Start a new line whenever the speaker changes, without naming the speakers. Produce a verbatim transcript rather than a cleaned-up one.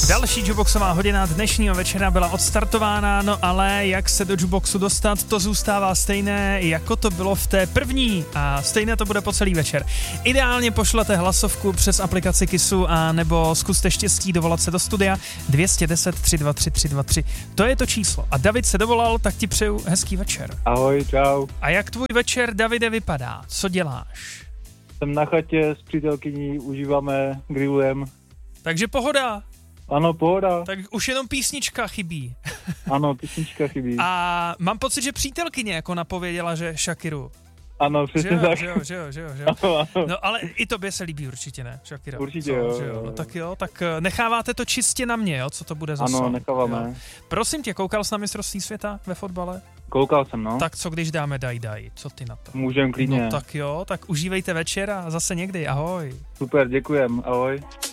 Další Juboxová hodina dnešního večera byla odstartována, no ale jak se do Juboxu dostat, to zůstává stejné, jako to bylo v té první a stejné to bude po celý večer. Ideálně pošlete hlasovku přes aplikaci Kissu a nebo zkuste štěstí dovolat se do studia dvě stě deset tři dva tři tři dva tři. To je to číslo. A David se dovolal, tak ti přeju hezký večer.
Ahoj, čau.
A jak tvůj večer, Davide, vypadá? Co děláš?
Jsem na chatě s přítelkyní, užíváme, grillujeme.
Takže pohoda.
Ano, pohoda.
Tak už jenom písnička chybí.
Ano, písnička chybí.
A mám pocit, že přítelkyně jako napověděla, že Shakiru.
Ano, přesně
že jo,
tak.
Že jo, že jo, že jo, že jo.
Ano, ano.
No ale i tobě se líbí určitě, ne? Shakira.
Určitě
co,
jo,
že jo.
jo.
No tak jo, tak necháváte to čistě na mě, jo? Co to bude za
Ano,
song,
necháváme.
jo? Prosím tě, koukal jsi na mistrovství světa ve fotbale?
Koukal jsem, no.
Tak co když dáme Daj Daj? Co ty na to?
Můžem klidně.
No tak jo, tak užívejte večer a zase někdy, ahoj.
Super, děkujem, ahoj.